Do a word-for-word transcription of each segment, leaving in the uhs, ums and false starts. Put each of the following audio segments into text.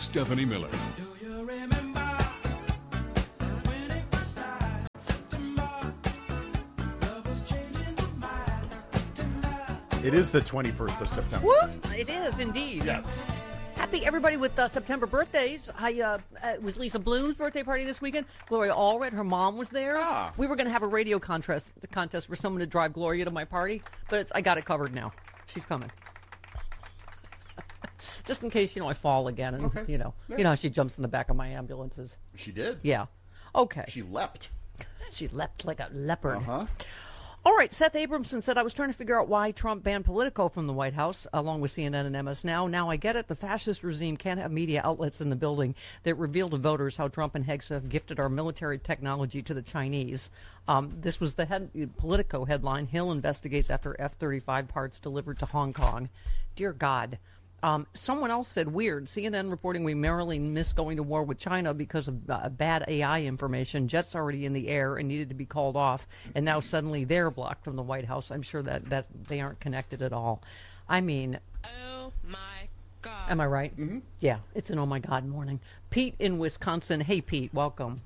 Stephanie Miller. Do you remember when it was like September? Love was changing the mind of tender. It is the twenty-first of September. Whoop! It is indeed. Yes. Happy everybody with uh, September birthdays. I uh, uh, it was Lisa Bloom's birthday party this weekend. Gloria Allred, her mom was there. Ah. We were going to have a radio contest contest for someone to drive Gloria to my party, but it's, I got it covered now. She's coming. Just in case, you know, I fall again, and Okay. you know, Yeah. you know, how she jumps in the back of my ambulances. She did. Yeah. Okay. She leapt. She leapt like a leopard. Uh-huh. All right, Seth Abramson said, I was trying to figure out why Trump banned Politico from the White House, along with C N N and M S Now. Now I get it. The fascist regime can't have media outlets in the building that reveal to voters how Trump and Hegseth gifted our military technology to the Chinese. Um, this was the head, Politico headline. Hill investigates after F thirty-five parts delivered to Hong Kong. Dear God. Um, someone else said, weird, C N N reporting we merrily missed going to war with China because of uh, bad A I information. Jets already in the air and needed to be called off, and now suddenly they're blocked from the White House. I'm sure that, that they aren't connected at all. I mean... Oh, my God. Am I right? Mm-hmm. Yeah, it's an oh my God morning. Pete in Wisconsin. Hey, Pete, welcome.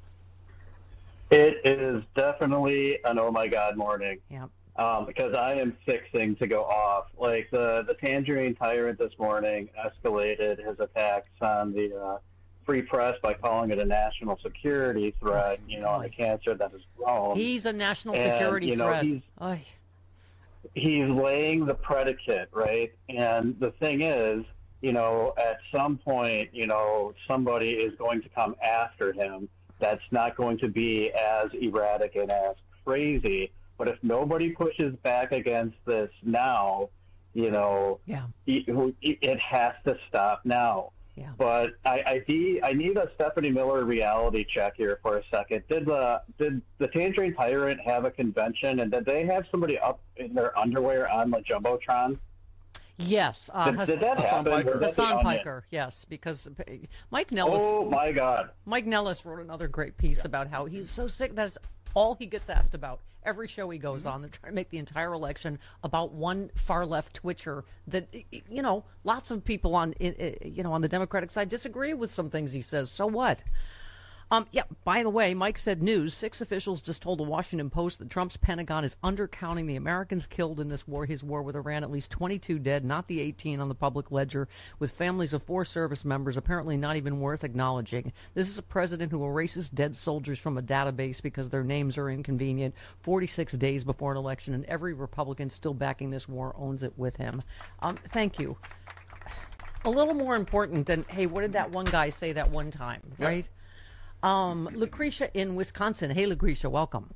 It is definitely an oh my God morning. Yeah. Um, because I am fixing to go off. Like the, the Tangerine Tyrant this morning escalated his attacks on the uh, free press by calling it a national security threat, you know, on the cancer that has grown. He's a national And, security you know, threat. he's- Oy. He's laying the predicate, right? And the thing is, you know, at some point, you know, somebody is going to come after him that's not going to be as erratic and as crazy. But if nobody pushes back against this now, you know, Yeah. it, it has to stop now. Yeah. But I, I, de- I need a Stephanie Miller reality check here for a second. Did the did the Tangerine Tyrant have a convention, and did they have somebody up in their underwear on the jumbotron? Yes. Uh, Did, Hass- did that Hassan happen? Piker. Or was that the Hassan Onion? Piker, yes, because uh, Mike Nellis. Oh my God! Mike Nellis wrote another great piece about how he's so sick. That's all he gets asked about every show he goes on. They're trying to make the entire election about one far left twitcher that, you know, lots of people on, you know, on the Democratic side disagree with some things he says. So what? Um, yeah, by the way, Mike said news. Six officials just told the Washington Post that Trump's Pentagon is undercounting the Americans killed in this war, his war with Iran. At least twenty-two dead, not the eighteen on the public ledger, with families of four service members apparently not even worth acknowledging. This is a president who erases dead soldiers from a database because their names are inconvenient forty-six days before an election, and every Republican still backing this war owns it with him. Um, thank you. A little more important than, hey, what did that one guy say that one time, right? Um, Lucretia in Wisconsin. Hey, Lucretia, welcome.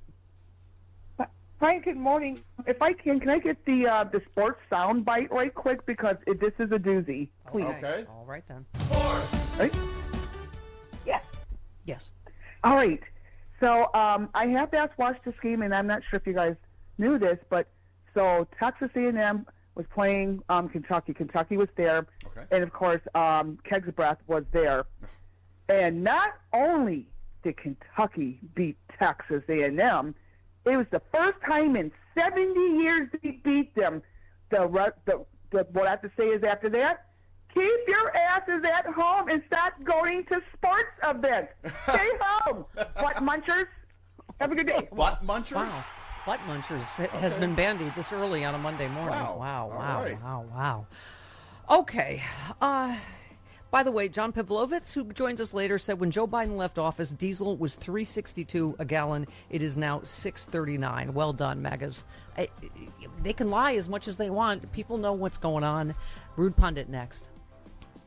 Hi, good morning. If I can, can I get the uh, the sports sound bite right quick because it, this is a doozy, please. Okay. All right, then. Right? Yes. Yes. All right. So um, I have to ask watch this game, and I'm not sure if you guys knew this, but so Texas A and M was playing um, Kentucky. Kentucky was there, Okay. and of course um, Kegs Breath was there. And not only did Kentucky beat Texas A and M, it was the first time in seventy years they beat them. The, re- the, the what I have to say is after that, keep your asses at home and stop going to sports events. Stay home, butt munchers. Have a good day. Butt munchers? Wow. Butt munchers has been bandied this early on a Monday morning. Wow. Wow, All wow, right. wow, wow. Okay. Uh, by the way, John Pavlovitz, who joins us later, said when Joe Biden left office, diesel was three sixty-two a gallon. It is now six thirty-nine. Well done, MAGAs. I, they can lie as much as they want. People know what's going on. Rude Pundit next.